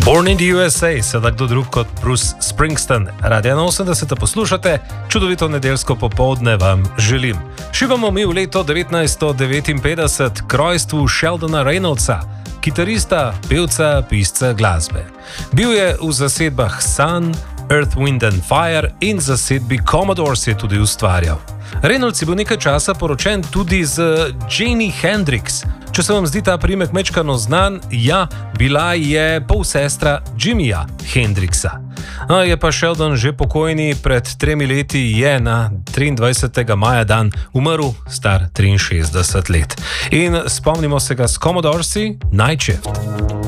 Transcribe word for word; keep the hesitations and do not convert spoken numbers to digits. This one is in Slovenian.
Born in the U S A, sedaj kdo drug kot Bruce Springsteen. Radio osemdeset poslušate, čudovito nedeljsko popoldne vam želim. Šibamo mi v leto devetnajststo devetinpetdeset k rojstvu Sheldona Reynoldsa, kitarista, pevca, pisca glasbe. Bil je v zasedbah Sun, Earth, Wind and Fire in zasedbi Commodores je tudi ustvarjal. Reynolds je bil nekaj časa poročen tudi z Jimi Hendrix. Če se vam zdi ta priimek mečkano znan, ja, bila je polsestra Jimija Hendrixa. No, je pa Sheldon že pokojni, pred tremi leti je na triindvajsetega maja dan umrl, star triinšestdeset let. In spomnimo se ga s Commodoresi, Night Shift.